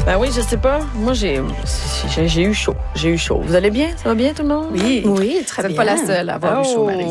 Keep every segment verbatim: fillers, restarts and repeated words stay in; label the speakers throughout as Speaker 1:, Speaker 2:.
Speaker 1: Ben oui, je sais pas. Moi, j'ai, j'ai, j'ai eu chaud. J'ai eu chaud. Vous allez bien? Ça va bien, tout le monde?
Speaker 2: Oui.
Speaker 3: Oui, très
Speaker 2: Vous
Speaker 3: bien.
Speaker 2: n'êtes pas la seule à avoir
Speaker 1: oh,
Speaker 2: eu chaud, Marie.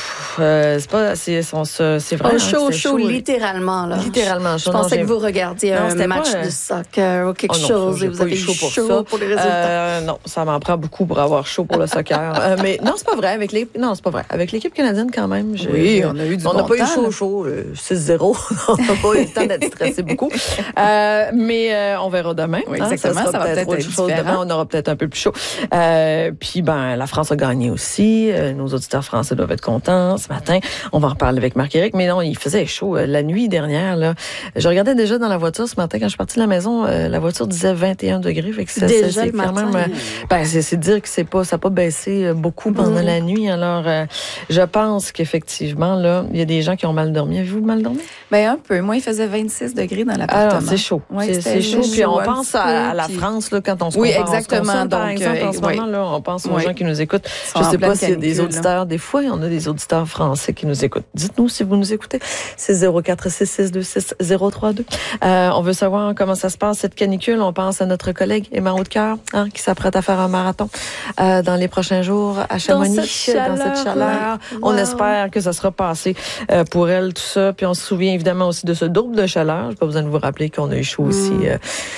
Speaker 1: Euh, c'est pas... C'est, on se, c'est vrai.
Speaker 3: Un
Speaker 1: hein,
Speaker 3: chaud, chaud,
Speaker 1: chaud,
Speaker 3: littéralement. Là.
Speaker 1: Littéralement
Speaker 3: Je
Speaker 1: chaud.
Speaker 3: pensais
Speaker 1: non,
Speaker 3: que vous regardiez
Speaker 1: non,
Speaker 3: un match
Speaker 1: pas,
Speaker 3: de soccer ou quelque
Speaker 1: oh non,
Speaker 3: chose
Speaker 1: ça,
Speaker 3: et vous avez eu
Speaker 1: chaud pour
Speaker 3: chaud
Speaker 1: ça.
Speaker 3: pour les résultats.
Speaker 1: Euh, non, ça m'en prend beaucoup pour avoir chaud pour le soccer. euh, mais non, c'est pas vrai. Avec les... Non, c'est pas vrai. Avec l'équipe canadienne, quand même. Je...
Speaker 2: Oui, on a eu du
Speaker 1: On n'a
Speaker 2: bon
Speaker 1: pas
Speaker 2: temps,
Speaker 1: eu chaud,
Speaker 2: là.
Speaker 1: chaud. Euh, six zéro. On n'a pas eu le temps d'être stressé beaucoup. Euh, mais euh, on verra demain.
Speaker 2: Oui,
Speaker 1: hein,
Speaker 2: exactement.
Speaker 1: ça,
Speaker 2: Ça va peut-être
Speaker 1: autre
Speaker 2: être
Speaker 1: chose
Speaker 2: différent.
Speaker 1: demain. On aura peut-être un peu plus chaud. Euh, puis, ben, la France a gagné aussi. Euh, nos auditeurs français doivent être contents ce matin. On va en reparler avec Marc-Éric. Mais non, il faisait chaud euh, la nuit dernière. Là. Je regardais déjà dans la voiture ce matin. Quand je suis partie de la maison, euh, la voiture disait vingt et un degrés. Fait que c'est,
Speaker 3: Déjà
Speaker 1: c'est, c'est
Speaker 3: le
Speaker 1: quand
Speaker 3: matin.
Speaker 1: même... Euh, ben, c'est, c'est dire que c'est pas, ça n'a pas baissé euh, beaucoup pendant
Speaker 3: Mm.
Speaker 1: la nuit. Alors, euh, je pense qu'effectivement, là, il y a des gens qui ont mal dormi. Avez-vous mal dormi?
Speaker 2: Ben un peu. Moi, il faisait vingt-six degrés dans l'appartement.
Speaker 1: Alors, c'est chaud.
Speaker 2: Oui,
Speaker 1: c'est,
Speaker 2: c'était
Speaker 1: c'est chaud. Puis on
Speaker 2: un
Speaker 1: pense
Speaker 2: petit
Speaker 1: à,
Speaker 2: peu,
Speaker 1: à la
Speaker 2: puis-
Speaker 1: France là, quand on se
Speaker 2: Oui,
Speaker 1: compare, on se
Speaker 2: exactement.
Speaker 1: consomme, par
Speaker 2: Donc,
Speaker 1: exemple, en
Speaker 2: euh,
Speaker 1: ce
Speaker 2: oui.
Speaker 1: moment-là, on pense aux
Speaker 2: Oui.
Speaker 1: gens qui nous écoutent.
Speaker 2: Ils
Speaker 1: Je
Speaker 2: sont
Speaker 1: ne
Speaker 2: en
Speaker 1: sais pas
Speaker 2: pleine
Speaker 1: s'il y a des
Speaker 2: canicule,
Speaker 1: auditeurs. Des fois, il y en a des auditeurs français qui nous écoutent. Dites-nous si vous nous écoutez. C'est zéro quatre six six deux six zéro trois deux. Euh, on veut savoir comment ça se passe, cette canicule. On pense à notre collègue Emma Hautecœur, hein, qui s'apprête à faire un marathon euh, dans les prochains jours à Chamonix.
Speaker 3: Dans cette chaleur,
Speaker 1: Dans cette chaleur.
Speaker 3: ouais.
Speaker 1: On
Speaker 3: Wow.
Speaker 1: espère que ça sera passé euh, pour elle, tout ça. Puis on se souvient évidemment aussi de ce double de chaleur. Je n'ai pas besoin de vous rappeler qu'on a eu chaud aussi.
Speaker 3: Mm.
Speaker 1: Euh,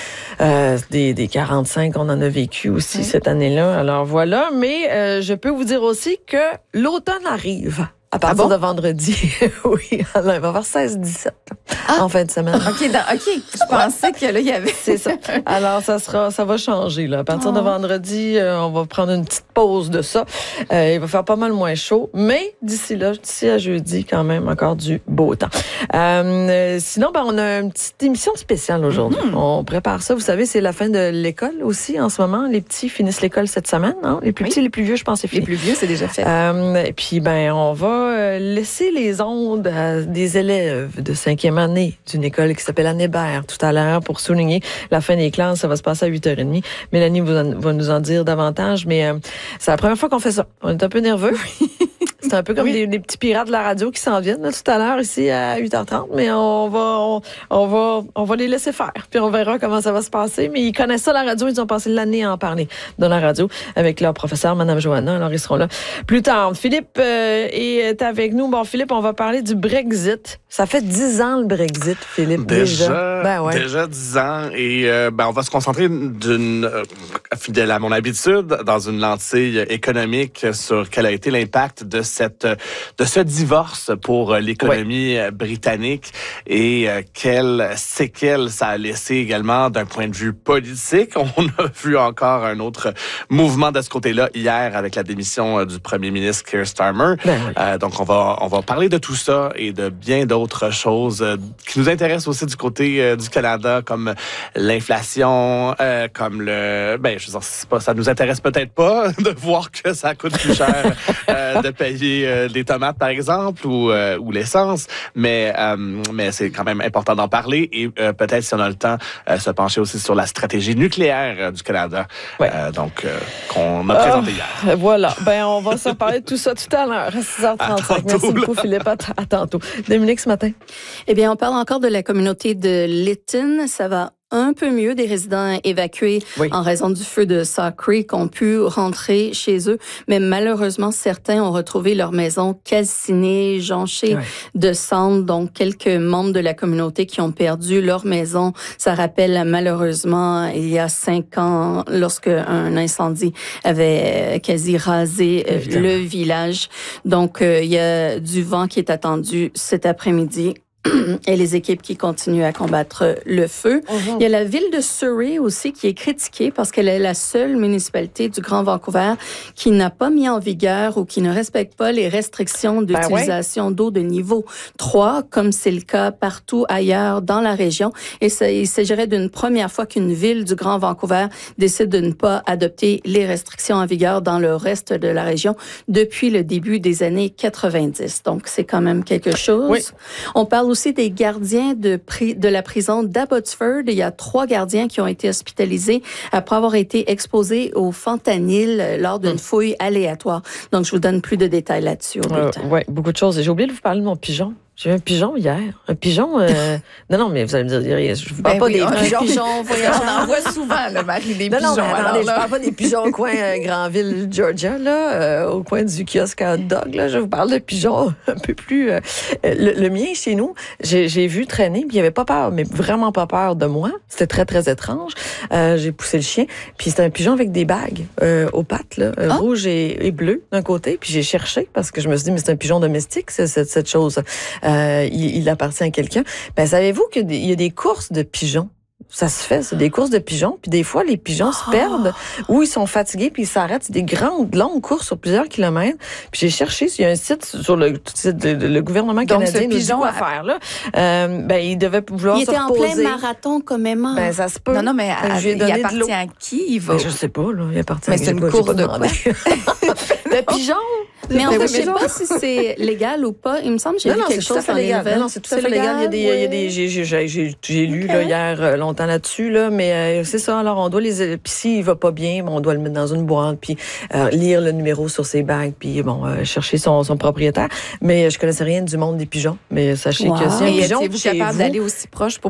Speaker 1: euh, des, des quarante-cinq, on en a vécu aussi
Speaker 2: Oui.
Speaker 1: cette année-là. Alors voilà, mais euh, je peux vous dire aussi que l'automne arrive. À partir
Speaker 2: bon?
Speaker 1: de vendredi. Oui, alors, il va y avoir seize dix-sept
Speaker 2: Ah.
Speaker 1: en fin de semaine.
Speaker 2: OK, dans- OK. Je pensais que là, il y avait...
Speaker 1: C'est ça. Alors, ça sera, ça va changer, là. À partir de
Speaker 2: Oh.
Speaker 1: vendredi, euh, on va prendre une petite pause de ça. Euh, il va faire pas mal moins chaud. Mais d'ici là, d'ici à jeudi, quand même, encore du beau temps. Euh, sinon, ben, on a une petite émission spéciale aujourd'hui.
Speaker 2: Mm-hmm.
Speaker 1: On prépare ça. Vous savez, c'est la fin de l'école aussi, en ce moment. Les petits finissent l'école cette semaine, hein? Les plus
Speaker 2: Oui.
Speaker 1: petits, les plus vieux, je pense, c'est
Speaker 2: Les
Speaker 1: fini.
Speaker 2: plus vieux, c'est déjà fait.
Speaker 1: Euh, et puis, ben, on va euh, laisser les ondes à des élèves de cinquième année d'une école qui s'appelle Anne Hébert tout à l'heure pour souligner la fin des classes. Ça va se passer à huit heures trente. Mélanie vous en- va nous en dire davantage, mais euh, c'est la première fois qu'on fait ça. On est un peu nerveux. C'est un peu comme
Speaker 2: Oui.
Speaker 1: des, des petits pirates de la radio qui s'en viennent là, tout à l'heure ici à huit heures trente, mais on va, on, on va, on va les laisser faire. Puis on verra comment ça va se passer. Mais ils connaissent ça, la radio. Ils ont passé l'année à en parler dans la radio avec leur professeur, Mme Johanna. Alors, ils seront là plus tard. Philippe euh, est avec nous. Bon, Philippe, on va parler du Brexit. Ça fait dix ans, le Brexit, Philippe, déjà.
Speaker 4: Déjà,
Speaker 1: Ben ouais.
Speaker 4: déjà dix ans. Et euh, ben, on va se concentrer d'une, euh, fidèle à mon habitude, dans une lentille économique sur quel a été l'impact de cette de ce divorce pour l'économie ouais. britannique et euh, quelles séquelles ça a laissé également d'un point de vue politique. On a vu encore un autre mouvement de ce côté-là hier avec la démission euh, du premier ministre Keir Starmer.
Speaker 1: Ben oui.
Speaker 4: Euh, donc, on va, on va parler de tout ça et de bien d'autres choses euh, qui nous intéressent aussi du côté euh, du Canada, comme l'inflation, euh, comme le... Ben, je veux dire, c'est pas, ça nous intéresse peut-être pas de voir que ça coûte plus cher euh, de payer euh, des tomates, par exemple, ou, euh, ou l'essence, mais, euh, mais c'est quand même important d'en parler et euh, peut-être, si on a le temps, euh, se pencher aussi sur la stratégie nucléaire euh, du Canada,
Speaker 1: Ouais.
Speaker 4: euh, donc, euh, qu'on a présenté hier.
Speaker 1: Euh, Voilà. Ben, on va se parler de tout ça tout à l'heure, à six heures trente-cinq.
Speaker 4: À tantôt,
Speaker 1: Merci
Speaker 4: là.
Speaker 1: beaucoup, Philippe. À, t- à tantôt. Dominique, ce matin.
Speaker 3: Eh bien, on parle encore de la communauté de Lytton. Ça va un peu mieux. Des résidents évacués
Speaker 1: Oui.
Speaker 3: en raison du feu de Saw Creek ont pu rentrer chez eux. Mais malheureusement, certains ont retrouvé leur maison calcinée, jonchée
Speaker 1: Ouais.
Speaker 3: de cendres. Donc, quelques membres de la communauté qui ont perdu leur maison. Ça rappelle malheureusement il y a cinq ans, lorsque un incendie avait quasi rasé euh,
Speaker 1: Évidemment.
Speaker 3: le village. Donc, euh, il y a du vent qui est attendu cet après-midi. Et les équipes qui continuent à combattre le feu.
Speaker 1: Mm-hmm.
Speaker 3: Il y a la ville de Surrey aussi qui est critiquée parce qu'elle est la seule municipalité du Grand Vancouver qui n'a pas mis en vigueur ou qui ne respecte pas les restrictions d'utilisation d'eau de niveau trois, comme c'est le cas partout ailleurs dans la région. Et ça, il s'agirait d'une première fois qu'une ville du Grand Vancouver décide de ne pas adopter les restrictions en vigueur dans le reste de la région depuis le début des années quatre-vingt-dix. Donc, c'est quand même quelque chose.
Speaker 1: Oui.
Speaker 3: On parle aussi des gardiens de, pri- de la prison d'Abbotsford. Il y a trois gardiens qui ont été hospitalisés après avoir été exposés au fentanyl lors d'une fouille aléatoire. Donc, je vous donne plus de détails là-dessus au
Speaker 1: Euh,
Speaker 3: bulletin.
Speaker 1: oui, beaucoup de choses. Et j'ai oublié de vous parler de mon pigeon. J'ai eu un pigeon hier. Un pigeon... Euh... non, non, mais vous allez me dire, je vous parle
Speaker 2: Ben
Speaker 1: pas
Speaker 2: oui,
Speaker 1: des
Speaker 2: un
Speaker 1: pigeons.
Speaker 2: pigeon voyageur. On en voit souvent, là, Marie, des
Speaker 1: non,
Speaker 2: pigeons.
Speaker 1: non, mais attendez,
Speaker 2: alors,
Speaker 1: je
Speaker 2: là.
Speaker 1: parle pas des pigeons au coin euh, Granville, Georgia, là, euh, au coin du kiosque à hot dog. Là. Je vous parle de pigeons un peu plus... Euh, le, le mien, chez nous, j'ai, j'ai vu traîner, puis il avait pas peur, mais vraiment pas peur de moi. C'était très, très étrange. Euh, j'ai poussé le chien, puis c'était un pigeon avec des bagues euh, aux pattes, là, euh,
Speaker 2: Ah.
Speaker 1: rouge et, et bleu d'un côté, puis j'ai cherché, parce que je me suis dit, mais c'est un pigeon domestique, c'est, cette, cette chose. Euh, il, il appartient à quelqu'un. Ben, savez-vous qu'il y a des courses de pigeons? Ça se fait, c'est des courses de pigeons. Puis des fois, les pigeons oh. se perdent ou ils sont fatigués puis ils s'arrêtent. C'est des grandes, longues courses sur plusieurs kilomètres. Puis j'ai cherché, il y a un site sur le, le, le gouvernement
Speaker 2: Donc,
Speaker 1: canadien
Speaker 2: ce
Speaker 1: nous dit quoi
Speaker 2: pigeon,
Speaker 1: faire, là. Euh, ben, il devait vouloir
Speaker 3: il
Speaker 1: se
Speaker 3: était en
Speaker 1: reposer.
Speaker 3: plein marathon comme Emma.
Speaker 1: Ben, ça se peut.
Speaker 2: Non, non, mais à,
Speaker 1: je lui ai
Speaker 2: il
Speaker 1: donné
Speaker 2: appartient
Speaker 1: de l'eau.
Speaker 2: à qui? Il va...
Speaker 1: Ben, je sais pas, là. Il appartient
Speaker 2: mais
Speaker 1: à
Speaker 2: c'est une
Speaker 1: j'ai
Speaker 2: course
Speaker 1: pas
Speaker 2: de quoi?
Speaker 1: Le pigeon?
Speaker 3: Mais en
Speaker 1: Ben
Speaker 3: fait,
Speaker 1: oui,
Speaker 3: je sais
Speaker 1: mais
Speaker 3: pas si c'est légal ou pas. Il me semble que j'ai
Speaker 1: non,
Speaker 3: vu
Speaker 1: non,
Speaker 3: quelque
Speaker 1: c'est tout à
Speaker 3: chose
Speaker 1: fait
Speaker 3: dans les
Speaker 1: légal.
Speaker 3: nouvelles.
Speaker 1: Non, non, c'est tout à fait légal. Il y a des, il y a des, j'ai, j'ai, j'ai, j'ai, j'ai lu,
Speaker 3: Okay.
Speaker 1: là, hier, euh, longtemps là-dessus, là, mais euh, c'est ça. Alors, on doit les, puis s'il va pas bien, on doit le mettre dans une boîte, puis euh, lire le numéro sur ses bagues, puis bon, euh, chercher son, son propriétaire. Mais je connaissais rien du monde des pigeons. Mais sachez
Speaker 3: Wow.
Speaker 1: que si un
Speaker 2: Et
Speaker 1: pigeon
Speaker 2: êtes-vous
Speaker 1: chez
Speaker 2: capable
Speaker 1: vous,
Speaker 2: d'aller aussi proche pour